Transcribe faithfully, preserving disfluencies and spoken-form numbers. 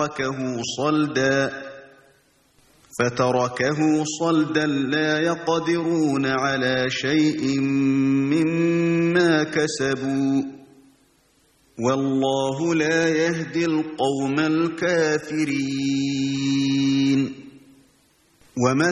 فتركه صلدا فتركه صلدا لا يقدرون على شيء مما كسبوا والله لا يهدي القوم الكافرين. وما